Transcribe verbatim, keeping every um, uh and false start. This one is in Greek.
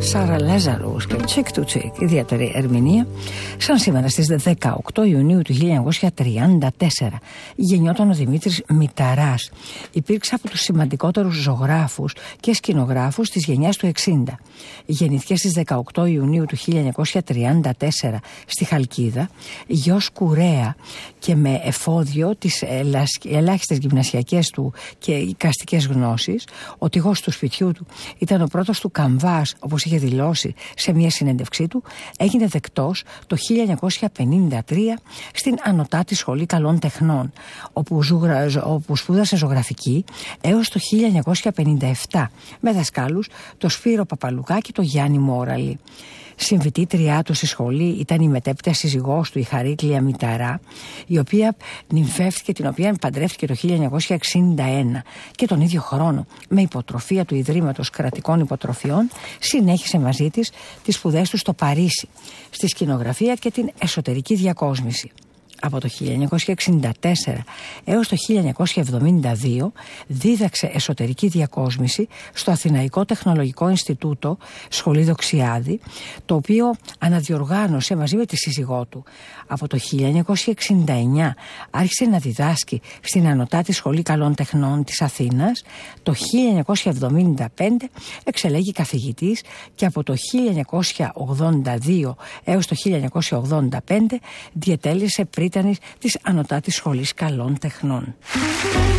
Σάρα Λάζαρους και Τσικ του Τσικ, ιδιαίτερη ερμηνεία. Σαν σήμερα στις δεκαοκτώ Ιουνίου του χίλια εννιακόσια τριάντα τέσσερα γεννιόταν ο Δημήτρης Μηταράς. Υπήρξε από τους σημαντικότερους ζωγράφους και σκηνογράφους της γενιάς του εξήντα. Γεννήθηκε στις δεκαοκτώ Ιουνίου του χίλια εννιακόσια τριάντα τέσσερα στη Χαλκίδα, γιος κουρέα και με εφόδιο τις ελάχιστες γυμνασιακές του και εικαστικές γνώσεις. Ο τηγός του σπιτιού του ήταν ο πρώτος του καμβάς, όπως είχε δηλώσει σε μια συνέντευξή του. Έγινε δεκτός το χίλια εννιακόσια πενήντα τρία στην Ανωτάτη Σχολή Καλών Τεχνών, όπου, ζουγρα... όπου σπούδασε ζωγραφική έως το χίλια εννιακόσια πενήντα επτά με δασκάλους το Σπύρο Παπαλουκά και το Γιάννη Μόραλη. Συμβιτήτριά του στη σχολή ήταν η μετέπειτα σύζυγός του, η Χαρίκλια Μηταρά, η οποία νυμφεύτηκε, την οποία παντρεύτηκε το χίλια εννιακόσια εξήντα ένα και τον ίδιο χρόνο, με υποτροφία του Ιδρύματος Κρατικών Υποτροφιών, συνέχισε μαζί της τις σπουδές του στο Παρίσι, στη σκηνογραφία και την εσωτερική διακόσμηση. Από το χίλια εννιακόσια εξήντα τέσσερα έως το χίλια εννιακόσια εβδομήντα δύο δίδαξε εσωτερική διακόσμηση στο Αθηναϊκό Τεχνολογικό Ινστιτούτο Σχολή Δοξιάδη, το οποίο αναδιοργάνωσε μαζί με τη σύζυγό του. Από το χίλια εννιακόσια εξήντα εννιά άρχισε να διδάσκει στην Ανωτάτη Σχολή Καλών Τεχνών της Αθήνας. Το χίλια εννιακόσια εβδομήντα πέντε εξελέγει καθηγητής και από το χίλια εννιακόσια ογδόντα δύο έως το χίλια εννιακόσια ογδόντα πέντε διετέλεσε πρίτανης της Ανωτάτης Σχολής Καλών Τεχνών.